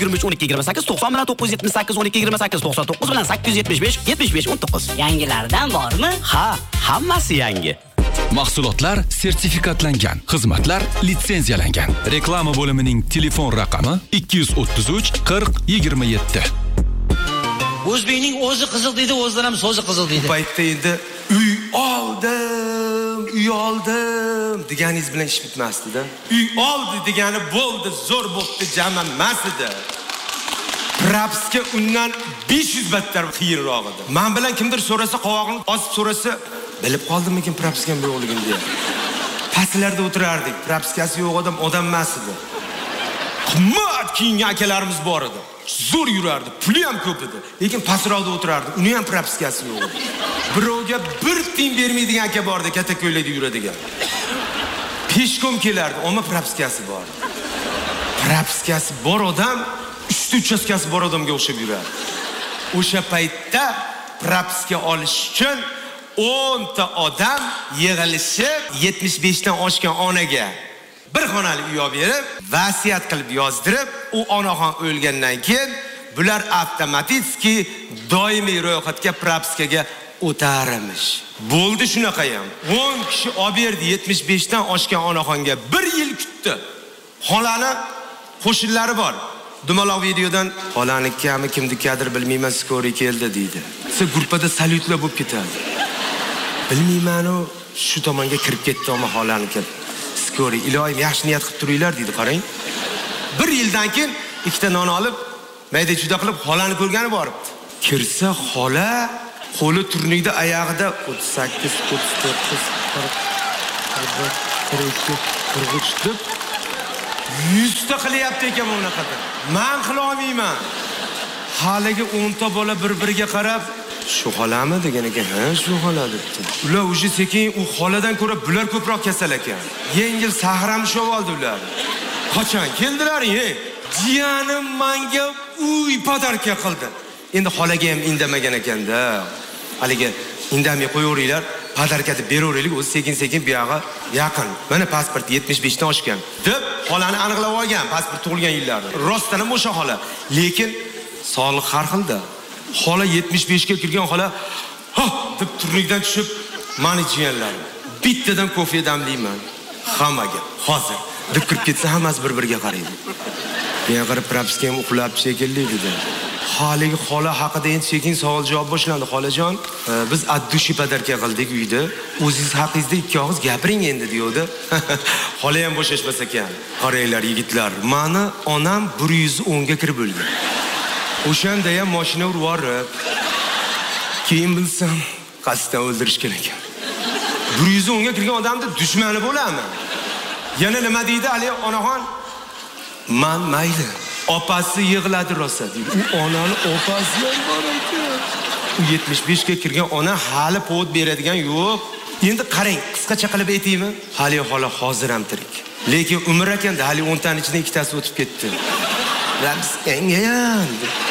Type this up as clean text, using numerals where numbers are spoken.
23 12 28 90 bilan 978 12 28 99 bilan 875 75 19. Yangilardan bormi? Ha, hammasi yangi. Mahsulotlar sertifikatlangan, xizmatlar litsenziyalangan. Reklama bo'limining telefon raqami 233 40 27. O'zbekning o'zi qiziq deydi, o'zidan ham so'zi qiziq deydi. Bu paytda endi uy oldim deganingiz bilan ish bitmasdi-da. Uy oldi degani bo'ldi, zo'r bo'pti jami emas edi. Prapsga undan 500 battar qiyinroq edi. Men bilan kimdir so'rasa, qovog'ini osib so'rasa, bilib qoldimmikin prapsga yo'qligini deya. Pastlarda o'tirardik. Prapskasi yo'q odam emas edi. Qimmat kiyingan akalarimiz bor edi. Zo'r yurardi, puli ham ko'p edi. Lekin pastroqda o'tirardi. Uni ham prapskasi yo'q edi. Birovga bir tiyin bermaydigan aka bor edi, katta ko'ylakda yuradigan. Peshkom kelardi, ammo prapskasi bor. Prapskasi bor odam 3 uchastkasi bor odamga o'xshab yurardi. O'sha paytda prapska olish uchun 10 ta odam yig'ilishib 75 dan oshgan onaga bir xonali uy olib berib, vasiyat qilib yozdirib, u onaxon o'lgandan keyin bular avtomatik doimiy ro'yxatga prapskaga o'taramish. Bo'ldi shunaqa ham. 10 kishi olib berdi 75 dan oshgan onaxonga 1 yil kutdi. Xolani qo'shinlari bor. Dumaloq videodan xolanikami kimnikadir bilmayman skori keldi deydi. Siz gruppada salyutlar bo'lib ketadi. Bilmayman u shu tomonga kirib ketdi ammo xolaniki. Skori iloyim yaxshi niyat qilib turinglar deydi, qarang. 1 yildan keyin ikkita non olib, mayda juda qilib xolani ko'rgani boribdi. Kirsa xola qo'li turnikda oyog'ida 38, 39, 40, 42, 43 deb 100 ta qilyapti ekan bunaqada. Men qila olmayman. Haliga 10 ta bola bir-biriga qarab, shu xolami degan ekan. Ha, shu xola debdi. Ular o'sha sekin u xoladan ko'ra bular ko'proq kasal ekan. Yengil sahramishib oldi ular. Qachon keldilar, ey? Jiyanim menga uy podarka qildi. Endi xolaga ham indamagan ekanda. Haliga indamay qo'yaveringlar, podarka deb beraveraylik, o'zi sekin-sekin bu yoqqa yaqin. Mana pasport 75 dan oshgan deb xolani aniqlab olgan, pasport tug'ilgan yillari. Rostdan ham o'sha xola. Lekin sog'liq har xilda. Xola 75 ga kirgan xola, ha deb turnikdan tushib, meni jiyanlarim. Bittadan kofe damlayman. Hammaga hozir deb kirib ketsa hammasi bir-biriga qaraydi. Men qarab prapska ham uxlab shekilli dedi. Haliga xola haqida endi sekin savol javob boshlandi. Xolajon, biz addushi podarka qildik uyda. O'zingiz haqingizda ikki og'iz gapiring endi deydi. Xola ham bo'shashmas ekan. Qaranglar yigitlar, meni onam 110 ga kirib o'lgan. O'shanda ham mashina urib yorib, keyin bilsam, qasddan o'ldirishgan ekan. 110 ga kirgan odamni dushmani bo'laman. Yana nima deydi hali onaxon? Men mayli. Opasi yig'ladi rosa deydi. U onani opasi ham bor ekan. U 75 ga kirgan ona hali povod beradigan yo'q. Endi qarang, qisqacha qilib aytaymi? Hali xola hozir ham tirik. Lekin umr ekanda hali 10 taning ichidan ikkitasi o'tib ketdi. Ramsgangayam